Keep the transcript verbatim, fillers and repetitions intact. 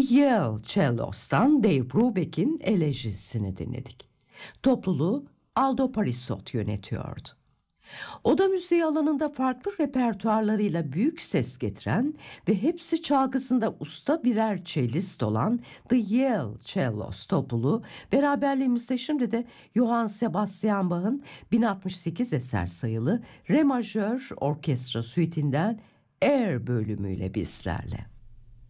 The Yale Cellos'tan Dave Brubeck'in Elejisini dinledik. Topluluğu Aldo Parisot yönetiyordu. Oda müziği alanında farklı repertuarlarıyla büyük ses getiren ve hepsi çalgısında usta birer cellist olan The Yale Cellos topluluğu beraberliğimizde şimdi de Johann Sebastian Bach'ın bin altmış sekiz eser sayılı Re majör orkestra suitinden Air bölümüyle bizlerle.